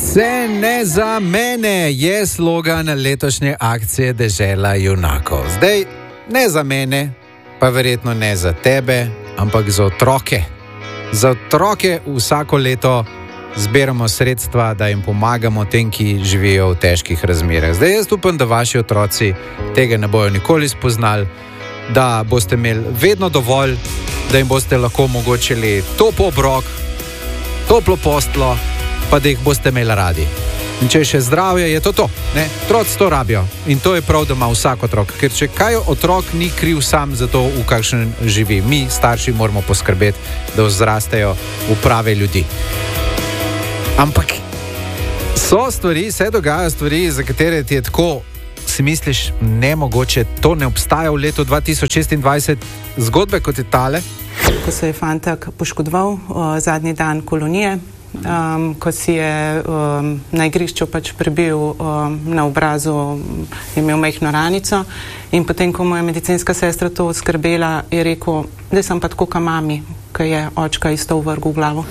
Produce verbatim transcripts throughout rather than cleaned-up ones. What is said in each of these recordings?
Vse ne za mene je slogan letošnje akcije Dežela junakov. Zdaj, ne za mene, pa verjetno ne za tebe, ampak za otroke. Za otroke vsako leto zbiramo sredstva, da jim pomagamo tem, ki živijo v težkih razmerah. Zdaj, jaz upam, da vaši otroci tega ne bojo nikoli spoznali, da boste imeli vedno dovolj, da jim boste lahko omogočili topel obrok, toplo postlo, pa da jih boste imeli radi. In če je še zdravje, je to to. Ne? Otroci to rabijo. In to je prav, da ima vsak otrok. Ker če kaj otrok ni kriv sam za to, v kakšen živi. Mi, starši, moramo poskrbeti, da vzrastejo v prave ljudi. Ampak so stvari, se dogajajo stvari, za katere ti je tako, si misliš, nemogoče, to ne obstaja v letu dva tisoč šestindvajset, zgodbe kot je tale. Ko se je fantak poškodoval o, zadnji dan kolonije, Um, ko si je um, na igrišču pač prebil um, na obrazu, je imel majhno ranico in potem, ko mu je medicinska sestra to skrbela, je rekel, da sem pa tako ka mami, ko je očka isto vrgel v glavo.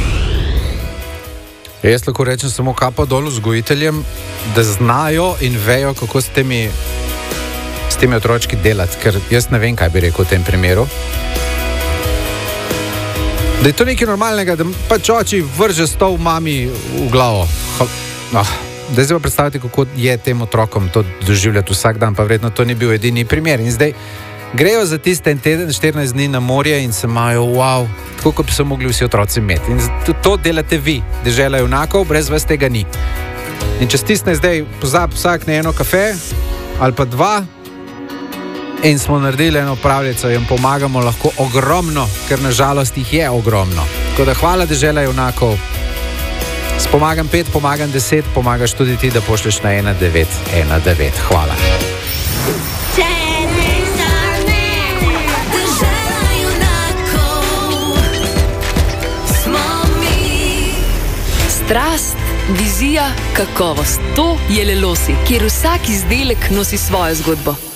Jaz lahko rečem samo kapo dol vzgojiteljem, da znajo in vejo, kako s temi, s temi otročki delati, ker jaz ne vem, kaj bi rekel v tem primeru. Da je to nekaj normalnega, da pač oči vrže stol mami v glavo. Oh, da zdaj pa predstavljate, kako je tem otrokom to doživljati vsak dan, pa vredno to ni bil edini primer. In zdaj grejo za tiste teden, štirinajst dni na morje in se imajo, wow, tako kot bi se mogli vsi otroci imeti. In to delate vi, Dežela junakov, brez vas tega ni. In če stisne zdaj, pozab vsak na eno kafe ali pa dva, in smo naredili eno pravljico in pomagamo lahko ogromno, ker nažalost jih je ogromno. Tako da hvala, Dežela junakov. Spomagam pet, pomagam deset, pomagaš tudi ti, da pošleš na ena devet ena devet. Hvala. Strast, vizija, kakovost. To je Lelosi, kjer vsak izdelek nosi svojo zgodbo.